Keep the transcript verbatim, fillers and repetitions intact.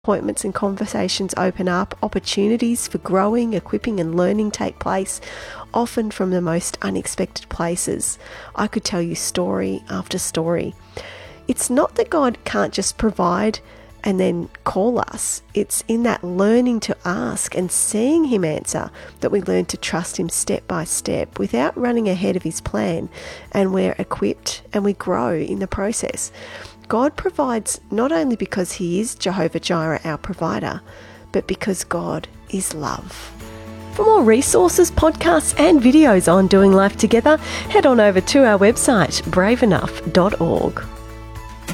appointments and conversations open up, opportunities for growing, equipping and learning take place, often from the most unexpected places. I could tell you story after story. It's not that God can't just provide and then call us. It's in that learning to ask and seeing him answer that we learn to trust him step by step without running ahead of his plan, and we're equipped and we grow in the process. God provides not only because he is Jehovah Jireh, our provider, but because God is love. For more resources, podcasts and videos on doing life together, head on over to our website, brave enough dot org.